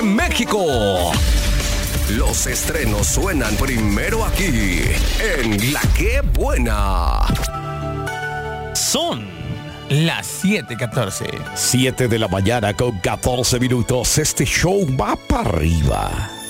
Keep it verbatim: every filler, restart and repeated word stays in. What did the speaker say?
México. Los estrenos suenan primero aquí, en La Que Buena. Son las siete catorce. siete de la mañana con catorce minutos. Este show va para arriba.